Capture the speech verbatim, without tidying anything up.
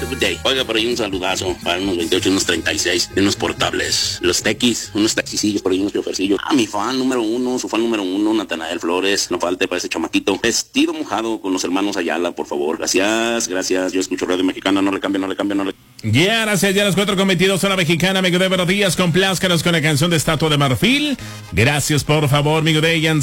good day. Oiga, por ahí un saludazo para unos veintiocho, unos treinta y seis, de unos portables. Los tequis, unos taxicillos, por ahí unos chofercillos. Ah, mi fan número uno, su fan número uno, Natanael Flores. No falte para ese chamaquito. Vestido mojado con los hermanos Ayala, por favor. Gracias, gracias. Yo escucho Radio Mexicana, no le cambio, no le cambio, no le... Ya, yeah, gracias, ya las cuatro con veintidós, hora mexicana, amigo de buenos días, complázcanos con la canción de Estatua de Marfil. Gracias, por favor, amigo de